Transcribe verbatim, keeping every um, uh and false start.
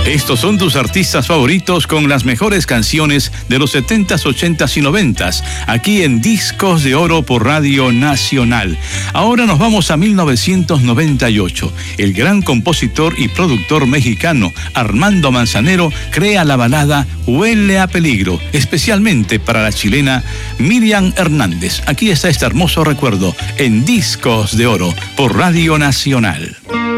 Estos son tus artistas favoritos con las mejores canciones de los setentas, ochentas y noventas, aquí en Discos de Oro por Radio Nacional. Ahora nos vamos a mil novecientos noventa y ocho. El gran compositor y productor mexicano Armando Manzanero crea la balada Huele a Peligro, especialmente para la chilena Miriam Hernández. Aquí está este hermoso recuerdo en Discos de Oro por Radio Nacional.